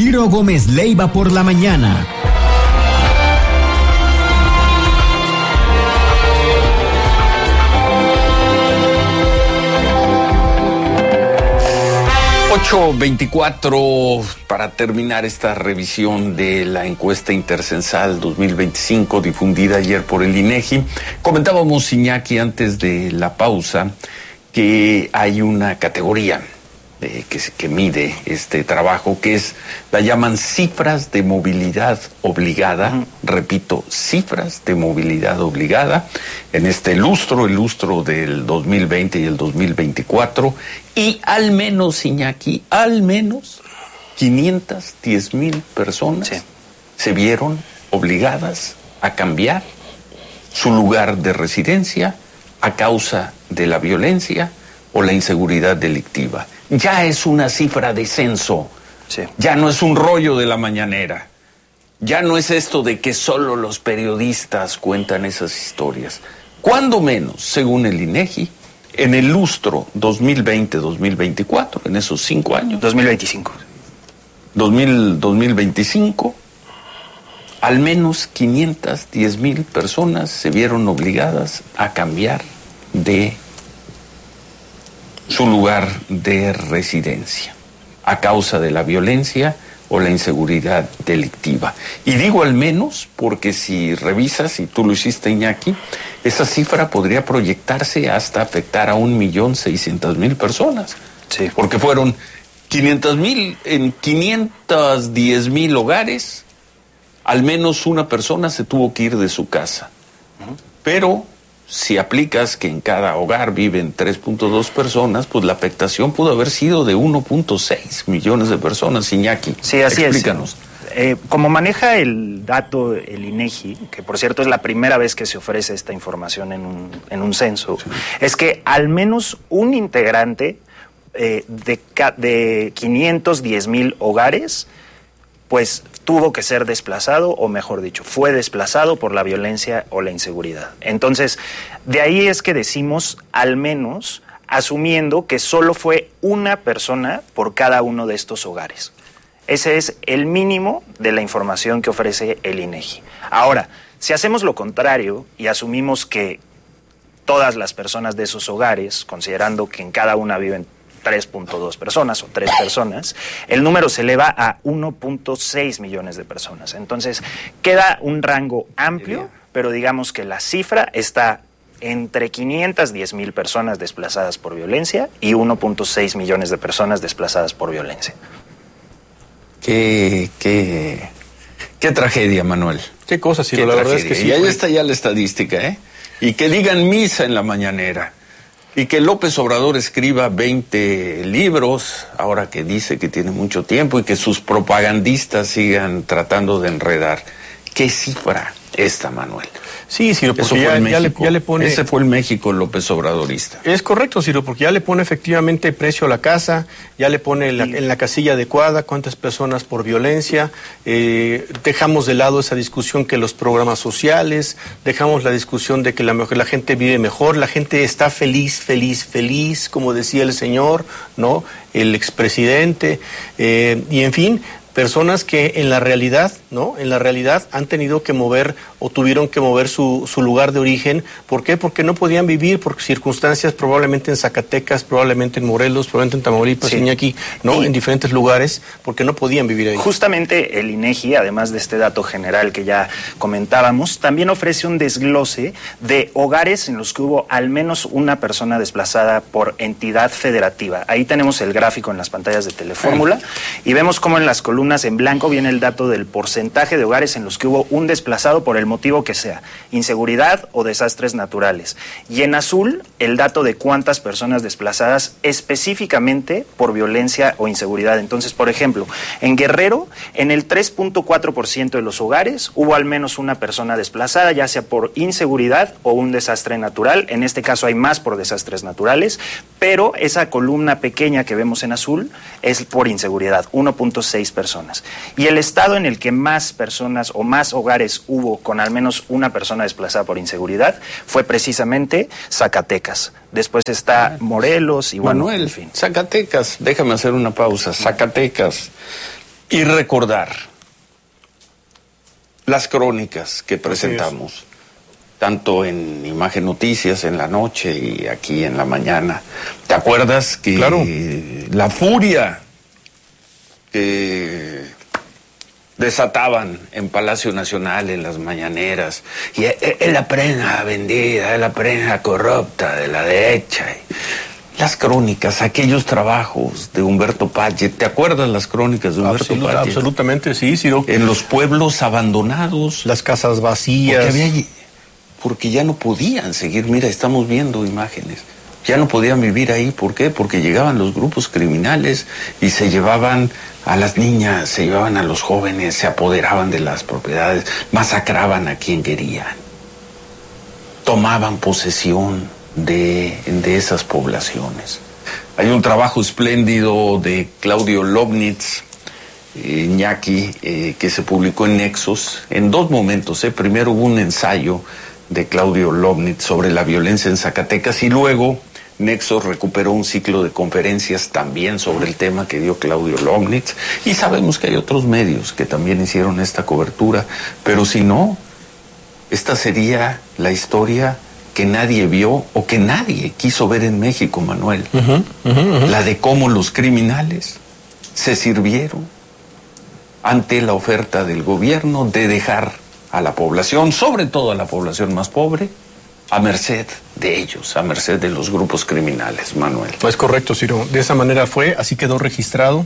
Ciro Gómez Leiva por la mañana. ...8:24 para terminar esta revisión de la encuesta intercensal 2025 difundida ayer por el INEGI. Comentábamos, Iñaki, antes de la pausa, que hay una categoría que mide este trabajo, que es, la llaman cifras de movilidad obligada. Repito, cifras de movilidad obligada en este lustro, el lustro del 2020 y el 2024, y al menos, Iñaki, al menos 510,000 personas se vieron obligadas a cambiar su lugar de residencia a causa de la violencia o la inseguridad delictiva. Ya es una cifra de censo. Ya no es un rollo de la mañanera. Ya no es esto de que solo los periodistas cuentan esas historias. Cuando menos, según el INEGI, en el lustro 2020-2024, en esos 5 años. 2025, al menos 510,000 personas se vieron obligadas a cambiar de su lugar de residencia a causa de la violencia o la inseguridad delictiva. Y digo al menos porque si revisas, y tú lo hiciste, Iñaki, esa cifra podría proyectarse hasta afectar a 1,600,000 personas. Sí. Porque fueron 500,000 en 510,000 hogares, al menos una persona se tuvo que ir de su casa. Pero si aplicas que en cada hogar viven 3.2 personas, pues la afectación pudo haber sido de 1.6 millones de personas, Iñaki. Sí, así Explícanos. Como maneja el dato el INEGI, que por cierto es la primera vez que se ofrece esta información en un censo, es que al menos un integrante de 510,000 hogares, pues tuvo que ser desplazado, o mejor dicho, fue desplazado por la violencia o la inseguridad. Entonces, de ahí es que decimos al menos, asumiendo que solo fue una persona por cada uno de estos hogares. Ese es el mínimo de la información que ofrece el INEGI. Ahora, si hacemos lo contrario y asumimos que todas las personas de esos hogares, considerando que en cada una viven 3.2 personas o 3 personas, el número se eleva a 1.6 millones de personas. Entonces, queda un rango amplio, pero digamos que la cifra está entre 510,000 personas desplazadas por violencia y 1.6 millones de personas desplazadas por violencia. Qué tragedia, Manuel. Qué cosa, Ciro, la verdad es que sí. Y ahí está ya la estadística, ¿eh? Y que digan misa en la mañanera. Y que López Obrador escriba 20 libros, ahora que dice que tiene mucho tiempo, y que sus propagandistas sigan tratando de enredar. ¿Qué cifra esta, Manuel? Sí, Ciro, porque ya le pone... Ese fue el México López Obradorista. Es correcto, Ciro, porque ya le pone efectivamente precio a la casa, ya le pone en la casilla adecuada cuántas personas por violencia, dejamos de lado esa discusión que los programas sociales, dejamos la discusión de que la gente vive mejor, la gente está feliz, como decía el señor, ¿no? El expresidente, y en fin, personas que en la realidad, ¿no? En la realidad han tenido que mover o tuvieron que mover su lugar de origen. ¿Por qué? Porque no podían vivir por circunstancias, probablemente en Zacatecas, probablemente en Morelos, probablemente en Tamaulipas, Iñaki, ¿no? En diferentes lugares, porque no podían vivir ahí. Justamente el INEGI, además de este dato general que ya comentábamos, también ofrece un desglose de hogares en los que hubo al menos una persona desplazada por entidad federativa. Ahí tenemos el gráfico en las pantallas de Telefórmula y vemos cómo en las columnas en blanco viene el dato del porcentaje de hogares en los que hubo un desplazado por el motivo que sea, inseguridad o desastres naturales. Y en azul, el dato de cuántas personas desplazadas específicamente por violencia o inseguridad. Entonces, por ejemplo, en Guerrero, en el 3.4% de los hogares hubo al menos una persona desplazada, ya sea por inseguridad o un desastre natural. En este caso hay más por desastres naturales, pero esa columna pequeña que vemos en azul es por inseguridad, 1.6 personas. Y el estado en el que más personas o más hogares hubo con al menos una persona desplazada por inseguridad fue precisamente Zacatecas. Después está Morelos y bueno, Manuel, en fin. Zacatecas, déjame hacer una pausa. Zacatecas, y recordar las crónicas que presentamos, tanto en Imagen Noticias en la noche y aquí en la mañana. ¿Te acuerdas que claro, la furia que desataban en Palacio Nacional en las mañaneras, y es la prensa vendida, es la prensa corrupta de la derecha? Las crónicas, aquellos trabajos de Humberto Padgett, ¿te acuerdas las crónicas de Humberto Padgett? Absolutamente, sí, Ciro. En los pueblos abandonados. Las casas vacías. Porque ya no podían seguir, mira, estamos viendo imágenes. Ya no podían vivir ahí, ¿por qué? Porque llegaban los grupos criminales y se llevaban a las niñas, se llevaban a los jóvenes, se apoderaban de las propiedades, masacraban a quien querían. Tomaban posesión de esas poblaciones. Hay un trabajo espléndido de Claudio Lobnitz, Iñaki, que se publicó en Nexos en dos momentos. Primero hubo un ensayo de Claudio Lobnitz sobre la violencia en Zacatecas y luego Nexos recuperó un ciclo de conferencias también sobre el tema que dio Claudio Lobnitz, y sabemos que hay otros medios que también hicieron esta cobertura, pero si no, esta sería la historia que nadie vio o que nadie quiso ver en México, Manuel. La de cómo los criminales se sirvieron ante la oferta del gobierno de dejar a la población, sobre todo a la población más pobre, a merced de ellos, a merced de los grupos criminales, Manuel. Pues correcto, Ciro. De esa manera fue, así quedó registrado.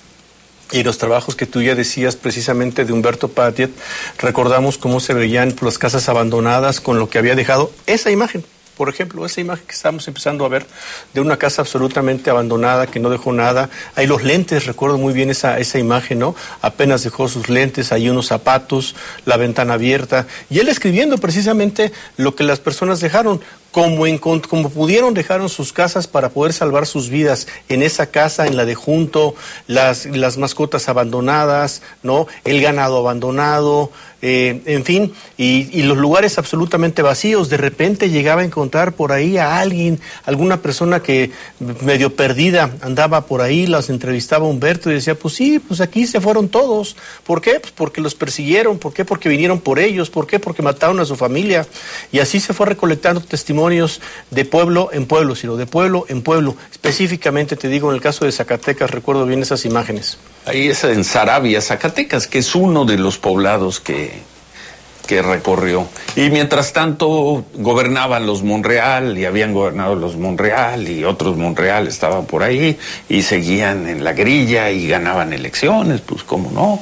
Y los trabajos que tú ya decías precisamente de Humberto Padgett, recordamos cómo se veían las casas abandonadas con lo que había dejado esa imagen. Por ejemplo, esa imagen que estamos empezando a ver de una casa absolutamente abandonada que no dejó nada. Hay los lentes, recuerdo muy bien esa imagen, ¿no? Apenas dejó sus lentes, hay unos zapatos, la ventana abierta. Y él escribiendo precisamente lo que las personas dejaron. Como pudieron, dejaron sus casas para poder salvar sus vidas. En esa casa, en la de junto, las mascotas abandonadas, ¿no? El ganado abandonado, en fin, y los lugares absolutamente vacíos. De repente llegaba a encontrar por ahí a alguien, alguna persona que medio perdida andaba por ahí, las entrevistaba Humberto y decía, pues sí, pues aquí se fueron todos. ¿Por qué? Pues porque los persiguieron. ¿Por qué? Porque vinieron por ellos. ¿Por qué? Porque mataron a su familia. Y así se fue recolectando testimonios de pueblo en pueblo, Ciro, de pueblo en pueblo. Específicamente, te digo, en el caso de Zacatecas, recuerdo bien esas imágenes. Ahí es en Saravia, Zacatecas, que es uno de los poblados que recorrió. Y mientras tanto gobernaban los Monreal, y habían gobernado los Monreal, y otros Monreal estaban por ahí, y seguían en la grilla, y ganaban elecciones, pues cómo no.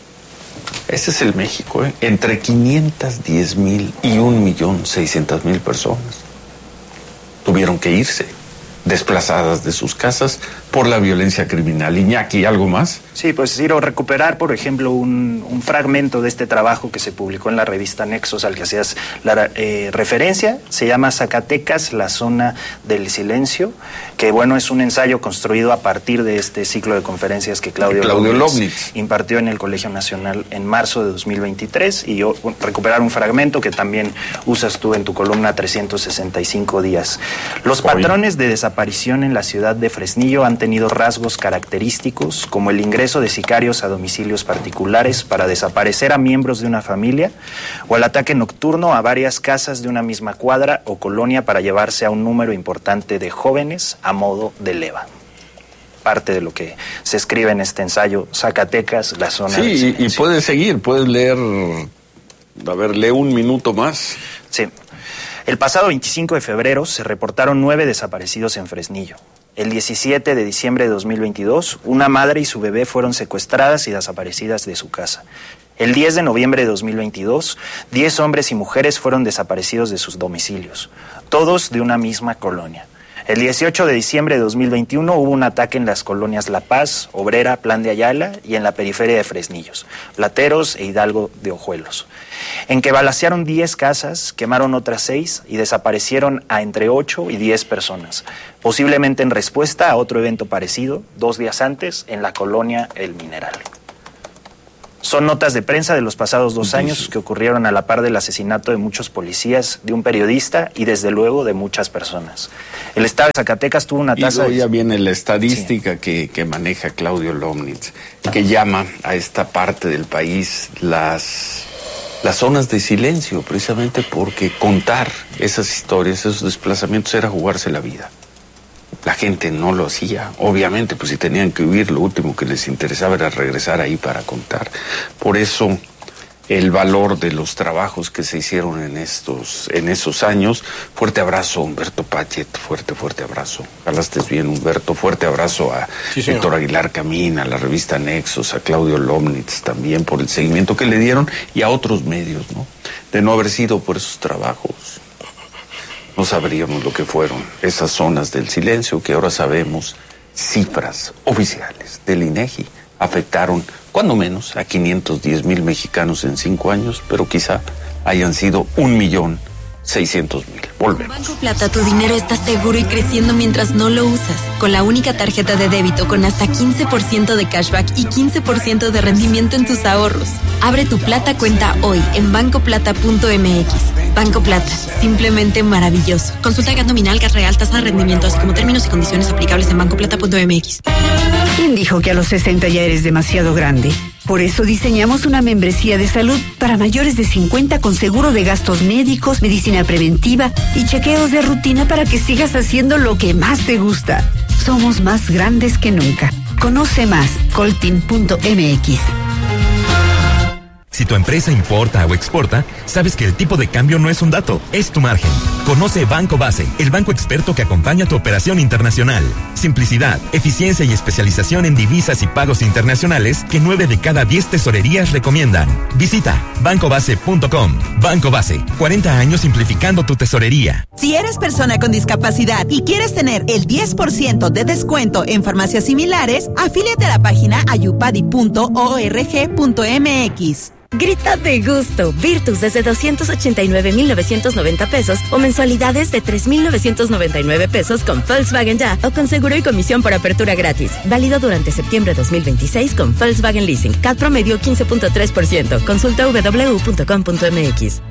Ese es el México, entre 510,000 y 1,600,000 personas tuvieron que irse, desplazadas de sus casas por la violencia criminal. Iñaki, ¿algo más? Sí, pues Ciro, recuperar, por ejemplo, un fragmento de este trabajo que se publicó en la revista Nexos, al que hacías la referencia, se llama Zacatecas, la zona del silencio, que bueno, es un ensayo construido a partir de este ciclo de conferencias que Claudio Lobnitz impartió en el Colegio Nacional en marzo de 2023, y yo recuperar un fragmento que también usas tú en tu columna 365 días. Los patrones de desaparición en la ciudad de Fresnillo han tenido rasgos característicos como el ingreso de sicarios a domicilios particulares para desaparecer a miembros de una familia, o el ataque nocturno a varias casas de una misma cuadra o colonia para llevarse a un número importante de jóvenes a modo de leva. Parte de lo que se escribe en este ensayo, Zacatecas, la zona del silencio. Y puedes seguir, puedes leer, a ver, lee un minuto más. Sí. El pasado 25 de febrero se reportaron 9 desaparecidos en Fresnillo. El 17 de diciembre de 2022, una madre y su bebé fueron secuestradas y desaparecidas de su casa. El 10 de noviembre de 2022, 10 hombres y mujeres fueron desaparecidos de sus domicilios, todos de una misma colonia. El 18 de diciembre de 2021 hubo un ataque en las colonias La Paz, Obrera, Plan de Ayala y en la periferia de Fresnillos, Plateros e Hidalgo de Ojuelos, en que balacearon 10 casas, quemaron otras 6 y desaparecieron a entre 8 y 10 personas, posiblemente en respuesta a otro evento parecido, 2 días antes, en la colonia El Mineral. Son notas de prensa de los pasados 2 años que ocurrieron a la par del asesinato de muchos policías, de un periodista y desde luego de muchas personas. El estado de Zacatecas tuvo una tasa... Y ya viene la estadística que maneja Claudio Lomnitz, que llama a esta parte del país las zonas de silencio, precisamente porque contar esas historias, esos desplazamientos era jugarse la vida. La gente no lo hacía, obviamente, pues si tenían que huir, lo último que les interesaba era regresar ahí para contar. Por eso el valor de los trabajos que se hicieron en esos años. Fuerte abrazo, Humberto Pachet, fuerte abrazo. Ojalá estés bien, Humberto. Fuerte abrazo a Héctor Aguilar Camín, a la revista Nexos, a Claudio Lomnitz también por el seguimiento que le dieron y a otros medios, ¿no? De no haber sido por esos trabajos, no sabríamos lo que fueron esas zonas del silencio que ahora sabemos, cifras oficiales del INEGI, afectaron cuando menos a 510,000 mexicanos en 5 años, pero quizá hayan sido 1,600,000. Volvemos. Banco Plata, tu dinero está seguro y creciendo mientras no lo usas. Con la única tarjeta de débito con hasta 15% de cashback y 15% de rendimiento en tus ahorros. Abre tu Plata cuenta hoy en bancoplata.mx. Banco Plata, simplemente maravilloso. Consulta gas nominal, gas real, tasa de rendimiento, así como términos y condiciones aplicables en bancoplata.mx. ¿Quién dijo que a los 60 ya eres demasiado grande? Por eso diseñamos una membresía de salud para mayores de 50 con seguro de gastos médicos, medicina preventiva y chequeos de rutina para que sigas haciendo lo que más te gusta. Somos más grandes que nunca. Conoce más, coltin.mx. Si tu empresa importa o exporta, sabes que el tipo de cambio no es un dato, es tu margen. Conoce Banco Base, el banco experto que acompaña tu operación internacional. Simplicidad, eficiencia y especialización en divisas y pagos internacionales que 9 de cada 10 tesorerías recomiendan. Visita bancobase.com. Banco Base, 40 años simplificando tu tesorería. Si eres persona con discapacidad y quieres tener el 10% de descuento en farmacias similares, afíliate a la página ayupadi.org.mx. Grita de gusto. Virtus desde 289,990 pesos o mensualidades de 3,999 pesos con Volkswagen Ya o con seguro y comisión por apertura gratis. Válido durante septiembre 2026 con Volkswagen Leasing. CAT promedio 15.3%. Consulta www.com.mx.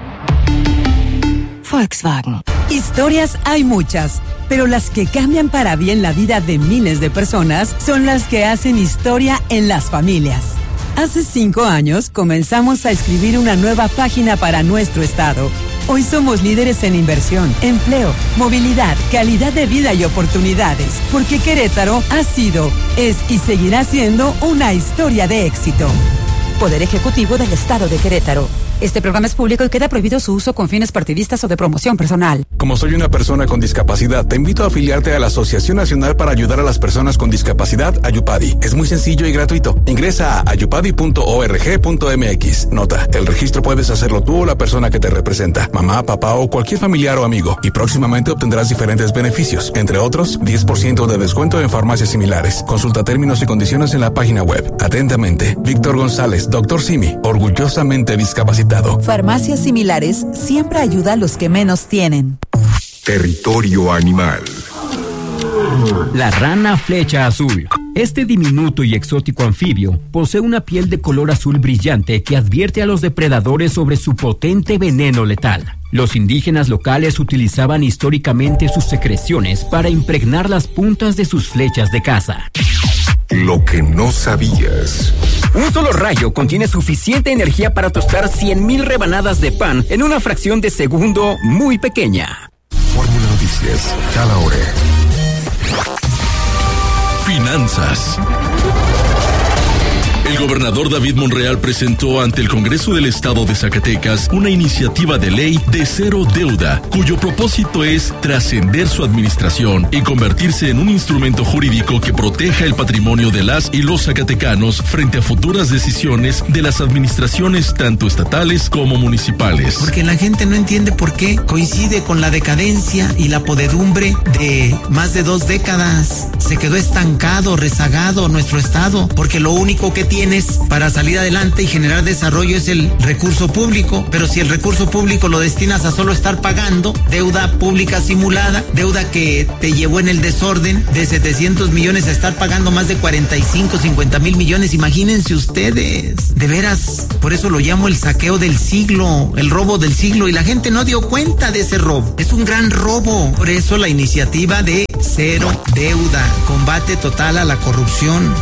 Volkswagen. Historias hay muchas, pero las que cambian para bien la vida de miles de personas son las que hacen historia en las familias. Hace 5 años comenzamos a escribir una nueva página para nuestro estado. Hoy somos líderes en inversión, empleo, movilidad, calidad de vida y oportunidades, porque Querétaro ha sido, es y seguirá siendo una historia de éxito. Poder Ejecutivo del Estado de Querétaro. Este programa es público y queda prohibido su uso con fines partidistas o de promoción personal. Como soy una persona con discapacidad, te invito a afiliarte a la Asociación Nacional para Ayudar a las Personas con Discapacidad, Ayupadi. Es muy sencillo y gratuito. Ingresa a ayupadi.org.mx. Nota, el registro puedes hacerlo tú o la persona que te representa, mamá, papá o cualquier familiar o amigo. Y próximamente obtendrás diferentes beneficios, entre otros, 10% de descuento en farmacias similares. Consulta términos y condiciones en la página web. Atentamente, Víctor González, Dr. Simi, orgullosamente discapacitado. Farmacias Similares siempre ayuda a los que menos tienen. Territorio animal. La rana flecha azul. Este diminuto y exótico anfibio posee una piel de color azul brillante que advierte a los depredadores sobre su potente veneno letal. Los indígenas locales utilizaban históricamente sus secreciones para impregnar las puntas de sus flechas de caza. Lo que no sabías. Un solo rayo contiene suficiente energía para tostar 100,000 rebanadas de pan en una fracción de segundo muy pequeña. Fórmula Noticias, cada hora. Finanzas. El gobernador David Monreal presentó ante el Congreso del Estado de Zacatecas una iniciativa de ley de cero deuda, cuyo propósito es trascender su administración y convertirse en un instrumento jurídico que proteja el patrimonio de las y los zacatecanos frente a futuras decisiones de las administraciones tanto estatales como municipales. Porque la gente no entiende por qué coincide con la decadencia y la podredumbre de más de 2 décadas. Se quedó estancado, rezagado nuestro estado, porque lo único que tienes para salir adelante y generar desarrollo es el recurso público, pero si el recurso público lo destinas a solo estar pagando deuda pública simulada, deuda que te llevó en el desorden de 700 millones a estar pagando más de 45, 50 mil millones, imagínense ustedes, de veras, por eso lo llamo el saqueo del siglo, el robo del siglo, y la gente no dio cuenta de ese robo, es un gran robo, por eso la iniciativa de Cero Deuda, combate total a la corrupción.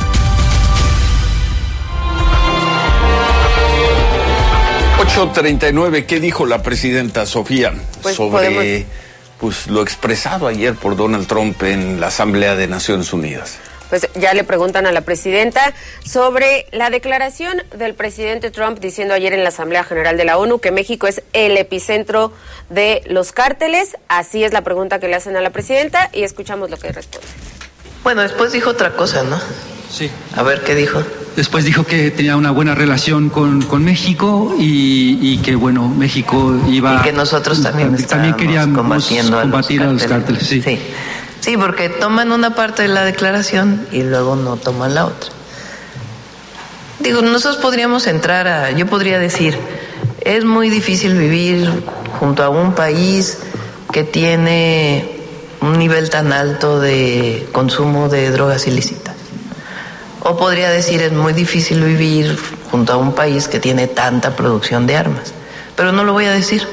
$8:39, ¿qué dijo la presidenta Sofía sobre lo expresado ayer por Donald Trump en la Asamblea de Naciones Unidas? Pues ya le preguntan a la presidenta sobre la declaración del presidente Trump diciendo ayer en la Asamblea General de la ONU que México es el epicentro de los cárteles. Así es la pregunta que le hacen a la presidenta y escuchamos lo que responde. Bueno, después dijo otra cosa, ¿no? Sí. A ver, ¿qué dijo? Después dijo que tenía una buena relación con México y que, bueno, México iba... Y que nosotros también queríamos combatir a los cárteles. Sí. Sí, porque toman una parte de la declaración y luego no toman la otra. Digo, nosotros podríamos yo podría decir, es muy difícil vivir junto a un país que tiene un nivel tan alto de consumo de drogas ilícitas. O podría decir, es muy difícil vivir junto a un país que tiene tanta producción de armas. Pero no lo voy a decir.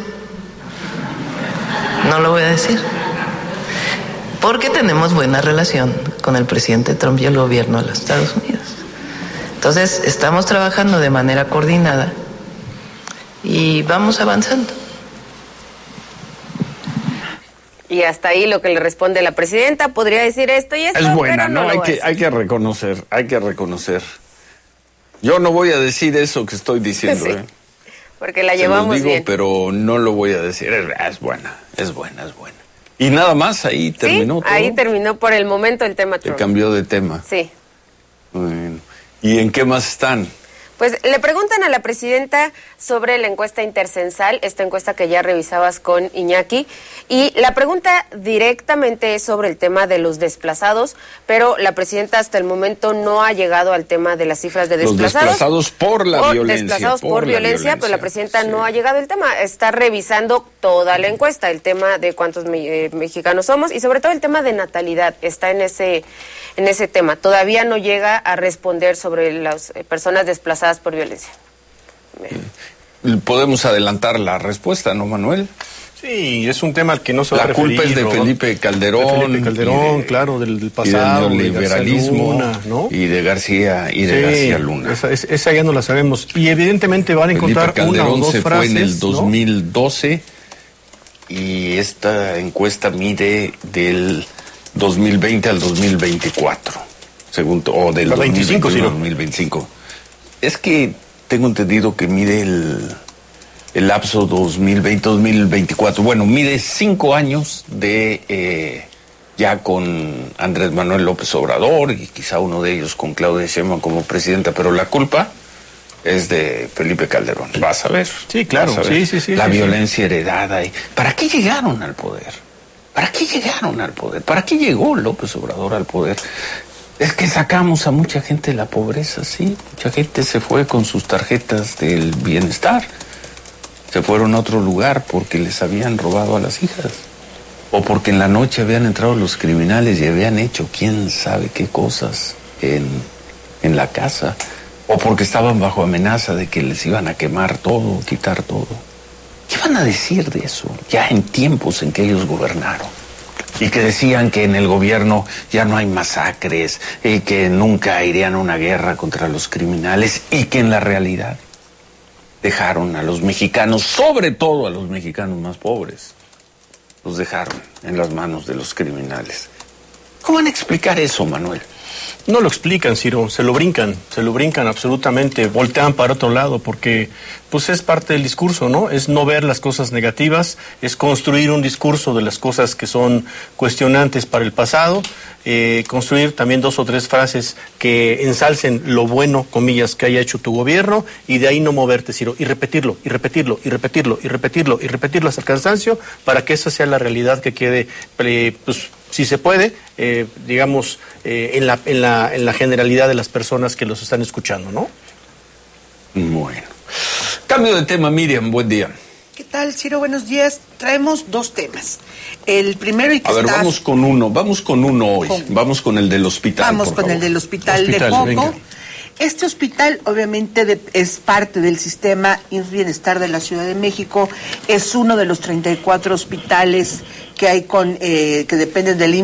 No lo voy a decir. Porque tenemos buena relación con el presidente Trump y el gobierno de los Estados Unidos. Entonces, estamos trabajando de manera coordinada y vamos avanzando. Y hasta ahí lo que le responde la presidenta, podría decir esto y esto. Es buena, pero no hay que reconocer. Yo no voy a decir eso que estoy diciendo, sí, porque la llevamos bien. Pero no lo voy a decir, es buena. Y nada más, ahí terminó todo. Ahí terminó por el momento el tema Trump. Se cambió de tema. Sí. Bueno. ¿Y en qué más están? Pues le preguntan a la presidenta sobre la encuesta intercensal, esta encuesta que ya revisabas con Iñaki, y la pregunta directamente es sobre el tema de los desplazados, pero la presidenta hasta el momento no ha llegado al tema de las cifras de desplazados. Los desplazados por la violencia. Desplazados por violencia, pero la presidenta no ha llegado al tema. Está revisando toda la encuesta, el tema de cuántos mexicanos somos y sobre todo el tema de natalidad, está en ese tema. Todavía no llega a responder sobre las personas desplazadas por violencia. Podemos adelantar la respuesta, ¿no, Manuel? Sí, es un tema al que no se va a referir. La culpa es de Felipe Calderón. Claro, del pasado, del neoliberalismo, ¿no? Y de García Luna. Esa ya no la sabemos. Y evidentemente van a encontrar Felipe Calderón una o dos frases. Fue en el 2012 y esta encuesta mide del 2020 al 2024, o del 25, 2025. Es que tengo entendido que mide el lapso 2020-2024. Bueno, mide 5 años de ya con Andrés Manuel López Obrador y quizá uno de ellos con Claudia Sheinbaum como presidenta, pero la culpa es de Felipe Calderón. Vas a ver. Sí, claro. Sí. La violencia heredada. ¿Para qué llegaron al poder? ¿Para qué llegó López Obrador al poder? Es que sacamos a mucha gente de la pobreza, sí. Mucha gente se fue con sus tarjetas del bienestar. Se fueron a otro lugar porque les habían robado a las hijas. O porque en la noche habían entrado los criminales y habían hecho quién sabe qué cosas en la casa. O porque estaban bajo amenaza de que les iban a quemar todo, quitar todo. ¿Qué van a decir de eso? Ya en tiempos en que ellos gobernaron. Y que decían que en el gobierno ya no hay masacres y que nunca irían a una guerra contra los criminales y que en la realidad dejaron a los mexicanos, sobre todo a los mexicanos más pobres, los dejaron en las manos de los criminales. ¿Cómo van a explicar eso, Manuel? No lo explican, Ciro, se lo brincan absolutamente, voltean para otro lado porque pues es parte del discurso, ¿no? Es no ver las cosas negativas, es construir un discurso de las cosas que son cuestionantes para el pasado, construir también 2 o 3 frases que ensalcen lo bueno, comillas, que haya hecho tu gobierno y de ahí no moverte, Ciro, y repetirlo hasta el cansancio para que esa sea la realidad que quede si se puede, digamos, en la generalidad de las personas que los están escuchando, ¿no? Bueno. Cambio de tema, Miriam, buen día. ¿Qué tal, Ciro? Buenos días. Traemos dos temas. El primero y que vamos con uno hoy. Vamos con el del hospital. Vamos con el del hospital de Joco. Venga. Este hospital obviamente es parte del sistema Bienestar de la Ciudad de México. Es uno de los 34 hospitales que hay que dependen del